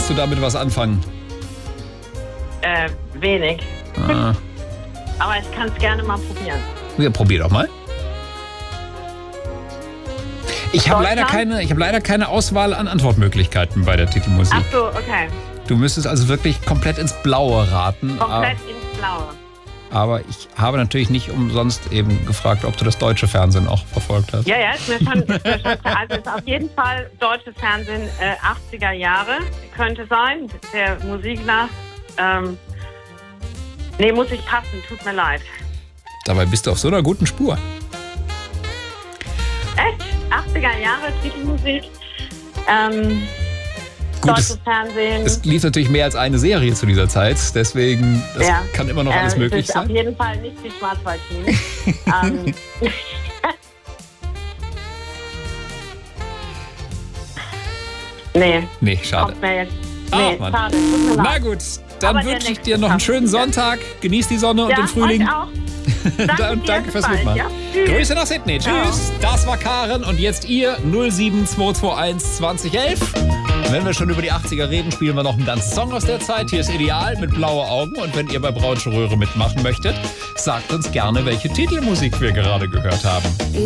Kannst du damit was anfangen? Wenig. Ah. Aber ich kann es gerne mal probieren. Ja, probier doch mal. Ich habe leider keine Auswahl an Antwortmöglichkeiten bei der Titelmusik. Ach so, okay. Du müsstest also wirklich komplett ins Blaue raten. Komplett ins Blaue. Aber ich habe natürlich nicht umsonst eben gefragt, ob du das deutsche Fernsehen auch verfolgt hast. Ja, ist mir schon also ist auf jeden Fall deutsches Fernsehen 80er Jahre. Könnte sein, der Musik nach. Nee, muss ich passen, tut mir leid. Dabei bist du auf so einer guten Spur. Echt? 80er Jahre, Titelmusik. Deutsches Fernsehen. Es lief natürlich mehr als eine Serie zu dieser Zeit, deswegen das kann immer noch alles möglich sein. Auf jeden Fall nicht die Schwarzwaldteam. Nee, schade. Mann. Schade. Na gut, dann wünsche ich dir noch einen schönen Sonntag. Genieß die Sonne und den Frühling. Euch auch. Danke fürs Mitmachen. Ja? Grüße nach Sydney. Tschüss. Das war Karen und jetzt ihr 07221 2011. Wenn wir schon über die 80er reden, spielen wir noch einen ganzen Song aus der Zeit. Hier ist Ideal mit Blaue Augen. Und wenn ihr bei Braunsche Röhre mitmachen möchtet, sagt uns gerne, welche Titelmusik wir gerade gehört haben.